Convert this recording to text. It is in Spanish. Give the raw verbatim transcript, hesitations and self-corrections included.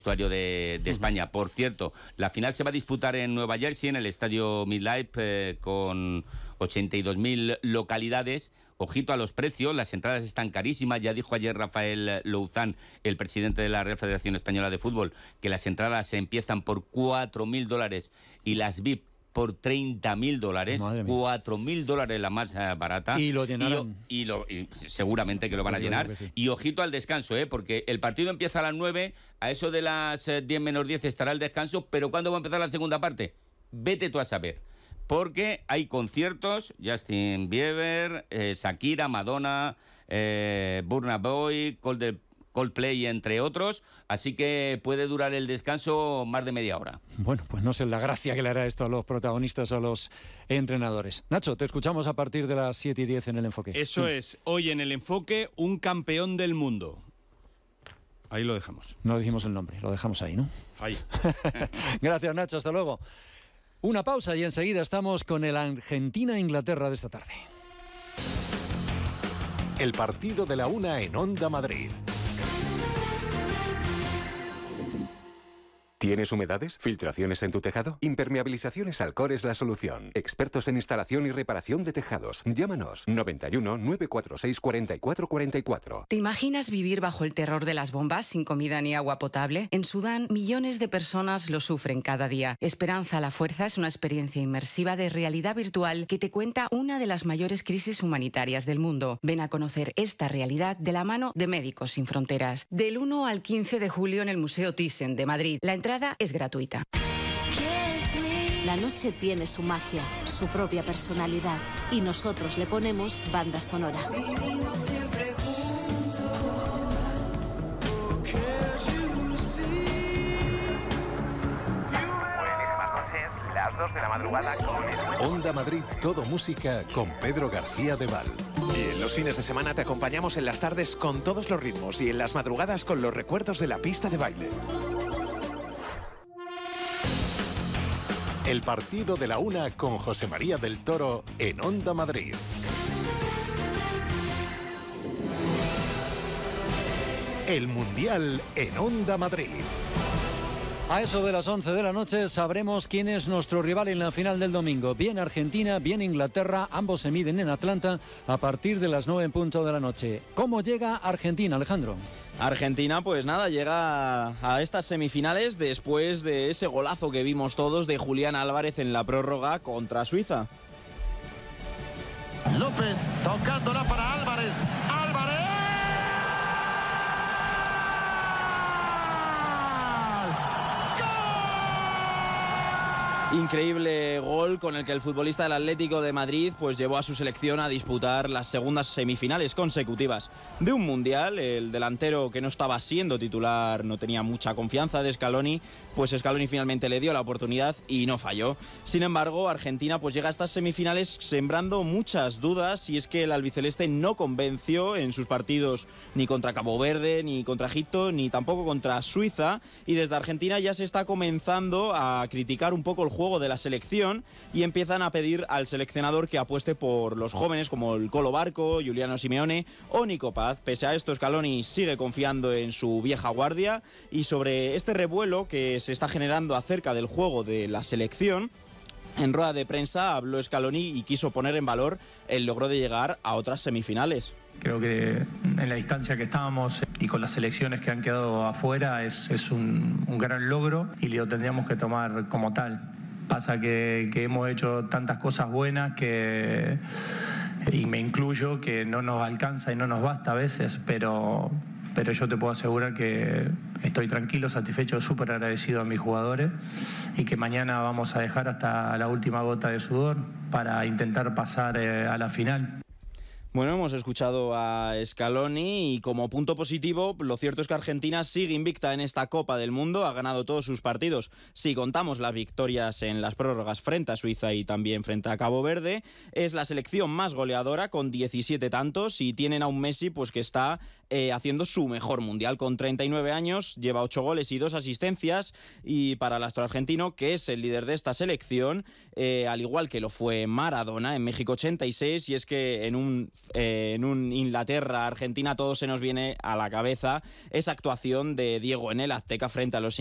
vestuario de, de España. Por cierto, la final se va a disputar en Nueva Jersey, en el estadio MetLife, eh, con ochenta y dos mil localidades. Ojito a los precios, las entradas están carísimas. Ya dijo ayer Rafael Louzán, el presidente de la Real Federación Española de Fútbol, que las entradas empiezan por cuatro mil dólares y las V I P por treinta mil dólares, cuatro mil dólares la más uh, barata. Y lo llenarán. Y, y, lo, y seguramente que lo van a llenar. Sí. Y ojito al descanso, ¿eh? Porque el partido empieza a las nueve, a eso de las diez menos diez estará el descanso, pero ¿cuándo va a empezar la segunda parte? Vete tú a saber. Porque hay conciertos, Justin Bieber, eh, Shakira, Madonna, eh, Burna Boy, Coldplay, Coldplay, entre otros, así que puede durar el descanso más de media hora. Bueno, pues no sé la gracia que le hará esto a los protagonistas, a los entrenadores. Nacho, te escuchamos a partir de las siete y diez en El Enfoque. Eso sí. Es, hoy en El Enfoque, un campeón del mundo. Ahí lo dejamos. No decimos el nombre, lo dejamos ahí, ¿no? Ahí. Gracias, Nacho, hasta luego. Una pausa y enseguida estamos con el Argentina-Inglaterra de esta tarde. El partido de la una en Onda Madrid. ¿Tienes humedades? ¿Filtraciones en tu tejado? Impermeabilizaciones Alcor es la solución. Expertos en instalación y reparación de tejados. Llámanos noventa y uno, nueve cuatro seis, cuarenta y cuatro cuarenta y cuatro. ¿Te imaginas vivir bajo el terror de las bombas sin comida ni agua potable? En Sudán, millones de personas lo sufren cada día. Esperanza a la Fuerza es una experiencia inmersiva de realidad virtual que te cuenta una de las mayores crisis humanitarias del mundo. Ven a conocer esta realidad de la mano de Médicos Sin Fronteras. Del uno al quince de julio en el Museo Thyssen de Madrid. La entrada es gratuita. La noche tiene su magia, su propia personalidad, y nosotros le ponemos banda sonora. Las dos de la madrugada con Onda Madrid, todo música con Pedro García de Val. Y en los fines de semana te acompañamos en las tardes con todos los ritmos y en las madrugadas con los recuerdos de la pista de baile. El partido de la una con José María del Toro en Onda Madrid. El Mundial en Onda Madrid. A eso de las once de la noche sabremos quién es nuestro rival en la final del domingo. Bien Argentina, bien Inglaterra, ambos se miden en Atlanta a partir de las nueve en punto de la noche. ¿Cómo llega Argentina, Alejandro? Argentina, pues nada, llega a estas semifinales después de ese golazo que vimos todos de Julián Álvarez en la prórroga contra Suiza. López tocándola para Álvarez. ¡Álvarez! Increíble gol con el que el futbolista del Atlético de Madrid pues llevó a su selección a disputar las segundas semifinales consecutivas de un mundial. El delantero, que no estaba siendo titular, no tenía mucha confianza de Scaloni, pues Scaloni finalmente le dio la oportunidad y no falló. Sin embargo, Argentina pues llega a estas semifinales sembrando muchas dudas, y es que el albiceleste no convenció en sus partidos ni contra Cabo Verde, ni contra Egipto, ni tampoco contra Suiza, y desde Argentina ya se está comenzando a criticar un poco el juego juego de la selección y empiezan a pedir al seleccionador que apueste por los jóvenes como el Colo Barco, Juliano Simeone o Nico Paz. Pese a esto, Scaloni sigue confiando en su vieja guardia, y sobre este revuelo que se está generando acerca del juego de la selección, en rueda de prensa habló Scaloni y quiso poner en valor el logro de llegar a otras semifinales. Creo que en la distancia que estábamos y con las selecciones que han quedado afuera es, es un, un gran logro y lo tendríamos que tomar como tal. Pasa que, que hemos hecho tantas cosas buenas que, y me incluyo, que no nos alcanza y no nos basta a veces, pero, pero yo te puedo asegurar que estoy tranquilo, satisfecho, súper agradecido a mis jugadores, y que mañana vamos a dejar hasta la última gota de sudor para intentar pasar eh, a la final. Bueno, hemos escuchado a Scaloni y como punto positivo, lo cierto es que Argentina sigue invicta en esta Copa del Mundo, ha ganado todos sus partidos. Si contamos las victorias en las prórrogas frente a Suiza y también frente a Cabo Verde, es la selección más goleadora con diecisiete tantos, y tienen a un Messi pues que está eh, haciendo su mejor mundial con treinta y nueve años, lleva ocho goles y dos asistencias, y para el astro argentino, que es el líder de esta selección, eh, al igual que lo fue Maradona en México ochenta y seis, y es que en un eh, en un Inglaterra-Argentina, todo se nos viene a la cabeza esa actuación de Diego en el Azteca frente a los